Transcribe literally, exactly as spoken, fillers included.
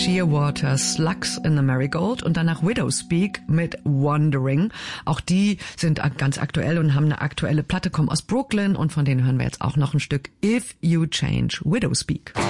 Shearwater, Slugs in the Marigold und danach Widowspeak mit Wandering. Auch die sind ganz aktuell und haben eine aktuelle Platte, kommen aus Brooklyn und von denen hören wir jetzt auch noch ein Stück If You Change, Widowspeak.